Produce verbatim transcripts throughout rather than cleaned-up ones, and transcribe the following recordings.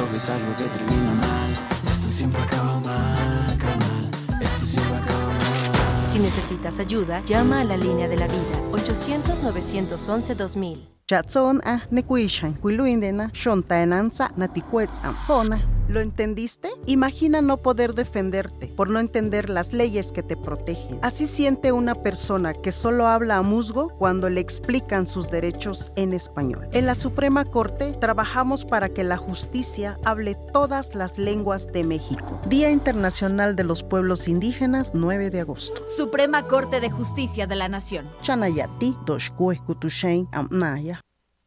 es algo que termina mal. Esto siempre acaba mal, carnal. Esto siempre acaba mal. Si necesitas ayuda, llama a la línea de la vida, ochocientos, novecientos once, dos mil. Chatson a nekuishan, kuiluindena, shontaenanza, naticuetz ampona. ¿Lo entendiste? Imagina no poder defenderte por no entender las leyes que te protegen. Así siente una persona que solo habla a musgo cuando le explican sus derechos en español. En la Suprema Corte trabajamos para que la justicia hable todas las lenguas de México. Día Internacional de los Pueblos Indígenas, nueve de agosto. Suprema Corte de Justicia de la Nación. Chanayati, Doshkue, Kutushain, Amnaya.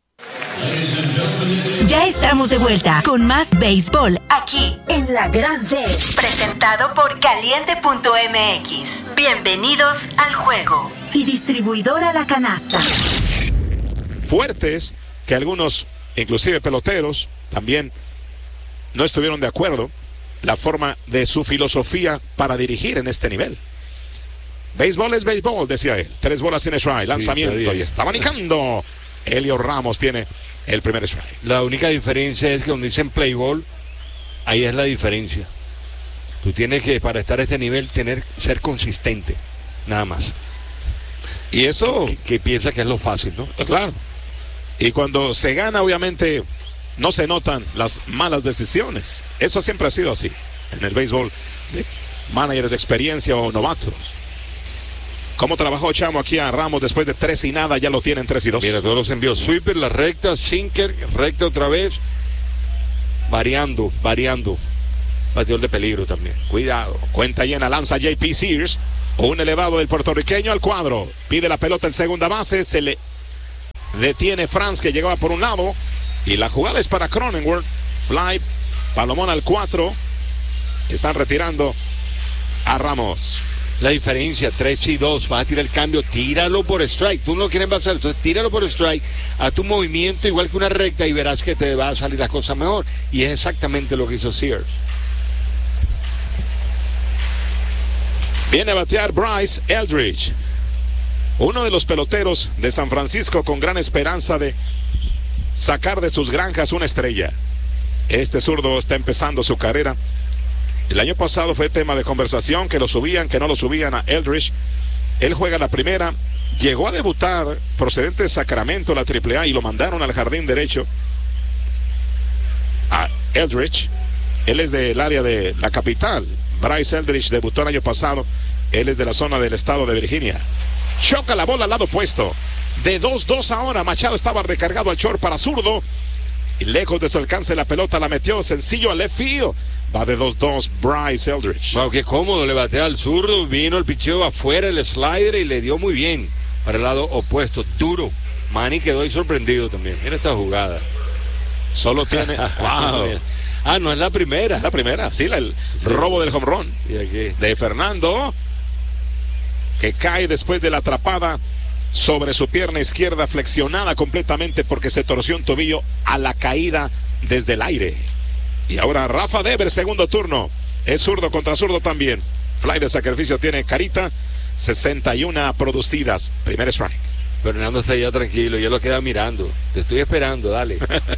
Ya estamos de vuelta con más béisbol aquí en La Gran Red, presentado por caliente punto m x. Bienvenidos al juego. Y distribuidora La Canasta. Fuertes que algunos, inclusive peloteros, también no estuvieron de acuerdo la forma de su filosofía para dirigir en este nivel. Béisbol es béisbol, decía él. Tres bolas sin strike, lanzamiento, sí, y está abanicando. Elio Ramos tiene el primer strike. La única diferencia es que cuando dicen play ball, ahí es la diferencia. Tú tienes que, para estar a este nivel, tener ser consistente, nada más. Y eso... Que, que piensa que es lo fácil, ¿no? Claro. Y cuando se gana, obviamente, no se notan las malas decisiones. Eso siempre ha sido así en el béisbol de managers de experiencia o novatos. ¿Cómo trabajó Chamo aquí a Ramos después de tres y nada? Ya lo tienen tres y dos. Mira, todos los envió. Sweeper, la recta, sinker, recta otra vez. Variando, variando. Bateador de peligro también. Cuidado. Cuenta llena, lanza J P Sears. Un elevado del puertorriqueño al cuadro. Pide la pelota en segunda base. Se le detiene Franz, que llegaba por un lado. Y la jugada es para Cronenworth. Fly, Palomón al cuatro. Están retirando a Ramos. La diferencia, tres y dos, vas a tirar el cambio, tíralo por strike, tú no quieres pasar, entonces tíralo por strike, a tu movimiento igual que una recta y verás que te va a salir la cosa mejor, y es exactamente lo que hizo Sears. Viene a batear Bryce Eldridge, uno de los peloteros de San Francisco con gran esperanza de sacar de sus granjas una estrella. Este zurdo está empezando su carrera. El año pasado fue tema de conversación, que lo subían, que no lo subían a Eldridge. Él juega la primera, llegó a debutar procedente de Sacramento, la triple A, y lo mandaron al jardín derecho a Eldridge. Él es del área de la capital. Bryce Eldridge debutó el año pasado. Él es de la zona del estado de Virginia. Choca la bola al lado opuesto. De dos dos ahora. Machado estaba recargado al short para zurdo. Y lejos de su alcance la pelota la metió sencillo al left field. Va de dos dos Bryce Eldridge. Wow, qué cómodo, le batea al zurdo, vino el picheo afuera, el slider, y le dio muy bien para el lado opuesto, duro. Manny quedó ahí sorprendido también. Mira esta jugada. Solo tiene... wow. Ah, no es la primera. La primera, sí, la, el sí. robo del home run. ¿Y aquí? De Fernando, que cae después de la atrapada sobre su pierna izquierda, flexionada completamente porque se torció un tobillo a la caída desde el aire. Y ahora Rafa Devers, segundo turno. Es zurdo contra zurdo también. Fly de sacrificio tiene carita. sesenta y uno producidas. Primer strike. Fernando está ya tranquilo, ya lo queda mirando. Te estoy esperando, dale.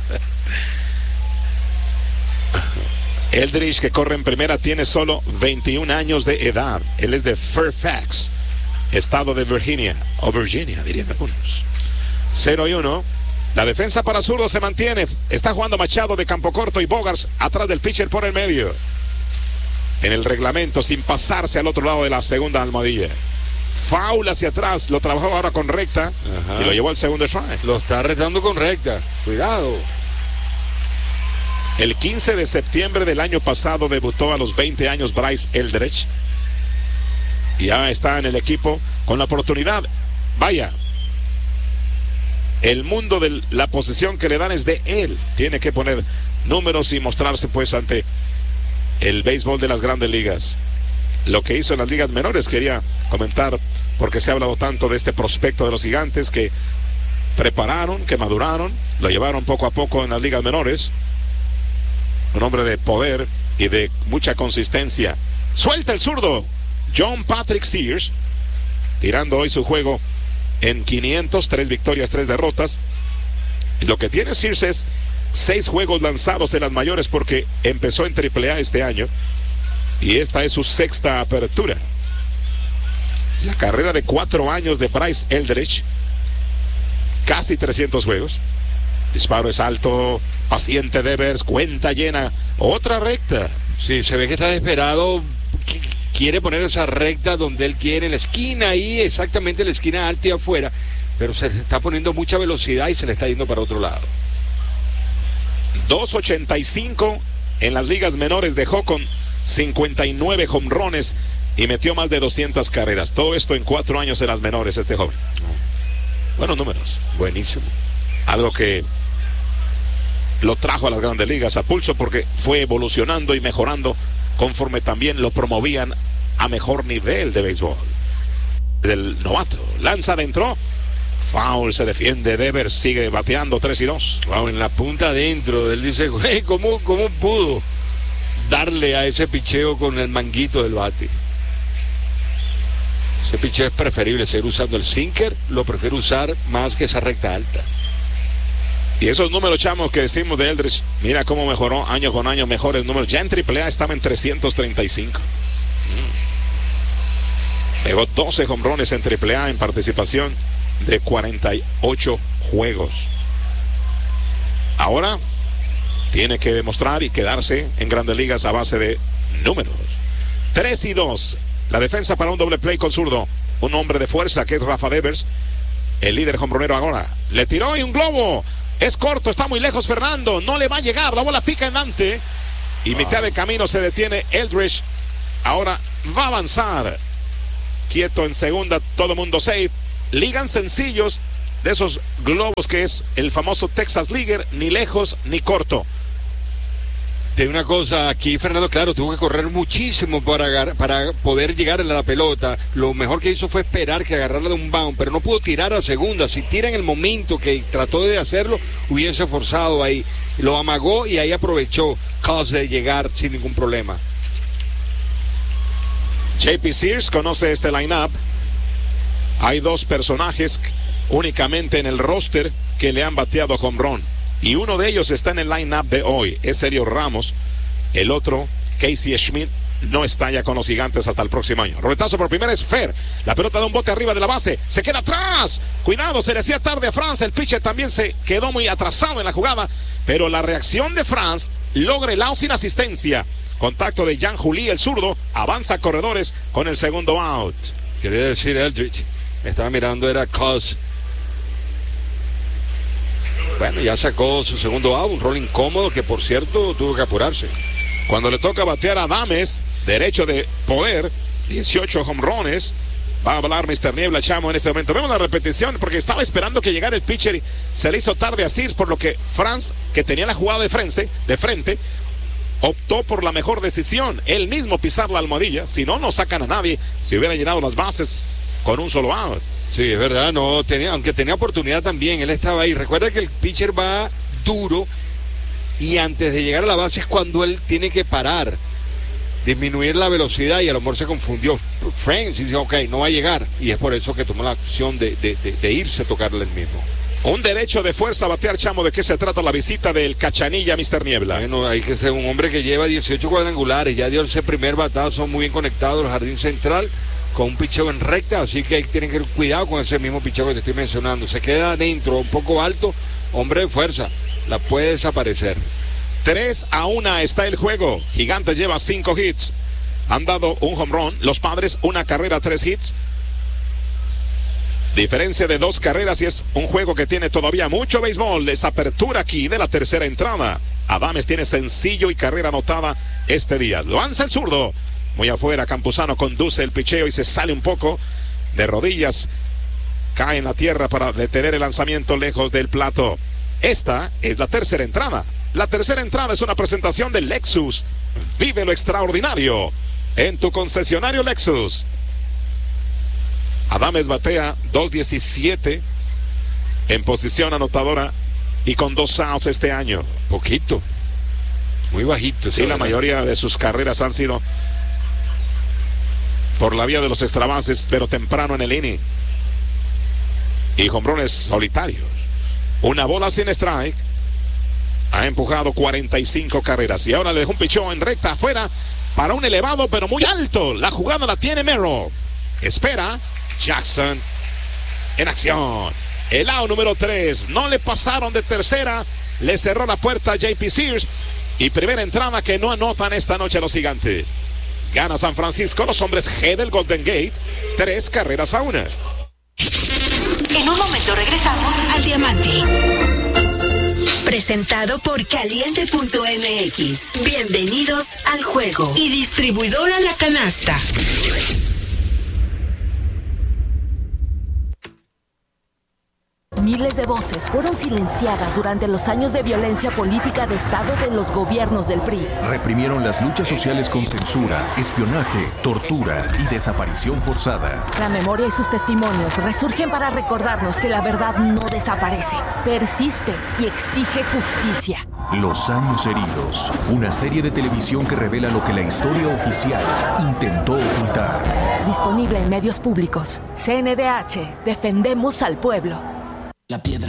Eldridge, que corre en primera, tiene solo veintiún años de edad. Él es de Fairfax, estado de Virginia. O Virginia, dirían algunos. cero y uno. La defensa para zurdo se mantiene. Está jugando Machado de campo corto y Bogaerts atrás del pitcher por el medio. En el reglamento, sin pasarse al otro lado de la segunda almohadilla. Foul hacia atrás. Lo trabajó ahora con recta. Ajá. Y lo llevó al segundo strike. Lo está retando con recta. Cuidado. El quince de septiembre del año pasado debutó a los veinte años Bryce Eldridge. Y ya está en el equipo con la oportunidad. Vaya. El mundo de la posición que le dan es de él. Tiene que poner números y mostrarse pues ante el béisbol de las grandes ligas. Lo que hizo en las ligas menores, quería comentar, porque se ha hablado tanto de este prospecto de los Gigantes que prepararon, que maduraron, lo llevaron poco a poco en las ligas menores. Un hombre de poder y de mucha consistencia. Suelta el zurdo John Patrick Sears, tirando hoy su juego en quinientos, tres victorias, tres derrotas. Y lo que tiene Sears es seis juegos lanzados en las mayores porque empezó en triple A este año y esta es su sexta apertura. La carrera de cuatro años de Bryce Eldridge, casi trescientos juegos. Disparo es alto, paciente Devers, cuenta llena, otra recta. Sí, se ve que está desesperado, quiere poner esa recta donde él quiere, en la esquina ahí, exactamente en la esquina alta y afuera, pero se le está poniendo mucha velocidad y se le está yendo para otro lado. dos ochenta y cinco en las ligas menores, dejó con cincuenta y nueve jonrones y metió más de doscientas carreras. Todo esto en cuatro años en las menores, este joven. Buenos números. Buenísimo. Algo que lo trajo a las grandes ligas a pulso porque fue evolucionando y mejorando conforme también lo promovían a mejor nivel de béisbol. Del novato, lanza adentro, foul, se defiende, Devers sigue bateando tres y dos. Wow, en la punta adentro, él dice, güey, ¿cómo, ¿cómo pudo darle a ese picheo con el manguito del bate? Ese picheo es preferible seguir usando el sinker, lo prefiero usar más que esa recta alta. Y esos números, chamos, que decimos de Eldridge, mira cómo mejoró año con año, mejores números. Ya en triple A estaba en trescientos treinta y cinco. Mm. Pegó doce jonrones en triple A en participación de cuarenta y ocho juegos. Ahora tiene que demostrar y quedarse en grandes ligas a base de números. tres y dos. La defensa para un doble play con zurdo. Un hombre de fuerza que es Rafa Devers, el líder jonronero ahora. Le tiró y un globo. Es corto, está muy lejos Fernando, no le va a llegar, la bola pica en Dante y wow. Mitad de camino se detiene Eldridge. Ahora va a avanzar, quieto en segunda, todo mundo safe. Ligan sencillos de esos globos que es el famoso Texas Leaguer, ni lejos ni corto. De una cosa, aquí Fernando, claro, tuvo que correr muchísimo para, para poder llegar a la pelota. Lo mejor que hizo fue esperar que agarrarla de un bound, pero no pudo tirar a segunda. Si tira en el momento que trató de hacerlo, hubiese forzado ahí. Lo amagó y ahí aprovechó Cos de llegar sin ningún problema. J P Sears conoce este line-up. Hay dos personajes únicamente en el roster que le han bateado home run. Y uno de ellos está en el line-up de hoy, es Sergio Ramos. El otro, Casey Schmidt, no está ya con los Gigantes hasta el próximo año. Roletazo por primera es Fer. La pelota da un bote arriba de la base. Se queda atrás. Cuidado, se le hacía tarde a Franz. El pitcher también se quedó muy atrasado en la jugada. Pero la reacción de Franz logra el out sin asistencia. Contacto de Jan Juli, el zurdo. Avanza a corredores con el segundo out. Quería decir Eldridge. Estaba mirando, era Cos. Bueno, ya sacó su segundo out, un rol incómodo que por cierto tuvo que apurarse. Cuando le toca batear a Adames, derecho de poder, dieciocho jonrones. Va a hablar mister Niebla, chamo, en este momento. Vemos la repetición porque estaba esperando que llegara el pitcher y se le hizo tarde a Sears, por lo que Franz, que tenía la jugada de frente, de frente, optó por la mejor decisión, él mismo pisar la almohadilla. Si no, no sacan a nadie. Si hubiera llenado las bases con un solo out. Sí, es verdad, no tenía, aunque tenía oportunidad también, él estaba ahí. Recuerda que el pitcher va duro y antes de llegar a la base es cuando él tiene que parar, disminuir la velocidad, y a lo mejor se confundió Franks y dice, ok, no va a llegar, y es por eso que tomó la acción de, de, de, de irse a tocarle el mismo. Un derecho de fuerza a batear, chamo. ¿De qué se trata la visita del Cachanilla, mister Niebla? Bueno, hay que ser un hombre que lleva dieciocho cuadrangulares, ya dio ese primer batazo muy bien conectado al jardín central, con un picheo en recta, así que hay que tener cuidado con ese mismo picheo que te estoy mencionando. Se queda adentro, un poco alto, hombre de fuerza, la puede desaparecer. tres a uno está el juego. Gigantes lleva cinco hits. Han dado un home run. Los Padres una carrera, tres hits. Diferencia de dos carreras y es un juego que tiene todavía mucho béisbol. Es apertura aquí de la tercera entrada. Adames tiene sencillo y carrera anotada este día. Lo lanza el zurdo. Muy afuera, Campuzano conduce el picheo y se sale un poco de rodillas. Cae en la tierra para detener el lanzamiento lejos del plato. Esta es la tercera entrada. La tercera entrada es una presentación de Lexus. Vive lo extraordinario en tu concesionario Lexus. Adames batea dos diecisiete en posición anotadora y con dos outs este año. Poquito. Muy bajito. Sí, la mayoría de sus carreras han sido por la vía de los extrabases, pero temprano en el inning. Y jonrones solitarios. Una bola sin strike. Ha empujado cuarenta y cinco carreras y ahora le dejó un pichón en recta afuera para un elevado pero muy alto. La jugada la tiene Merrill. Espera Jackson en acción. El out número tres. No le pasaron de tercera. Le cerró la puerta a J P Sears. Y primera entrada que no anotan esta noche los Gigantes. Gana San Francisco, los hombres G del Golden Gate. Tres carreras a una. En un momento regresamos al Diamante. Presentado por Caliente punto M X. Bienvenidos al juego. Y distribuidora La Canasta. Miles de voces fueron silenciadas durante los años de violencia política de Estado de los gobiernos del P R I. Reprimieron las luchas sociales con censura, espionaje, tortura y desaparición forzada. La memoria y sus testimonios resurgen para recordarnos que la verdad no desaparece, persiste y exige justicia. Los años heridos, una serie de televisión que revela lo que la historia oficial intentó ocultar. Disponible en medios públicos. C N D H, defendemos al pueblo. La piedra